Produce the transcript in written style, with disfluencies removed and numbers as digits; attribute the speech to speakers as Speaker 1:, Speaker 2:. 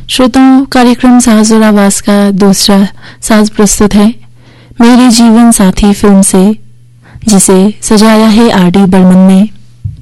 Speaker 1: श्रोताओं, कार्यक्रम साज और आवाज का दूसरा साज प्रस्तुत है मेरे जीवन साथी फिल्म से, जिसे सजाया है आर डी बर्मन ने।